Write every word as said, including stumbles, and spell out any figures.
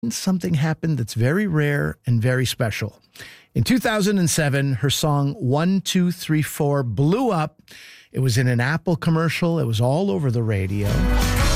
something happened that's very rare and very special. In two thousand seven, her song one two three four blew up. It was in an Apple commercial. It was all over the radio.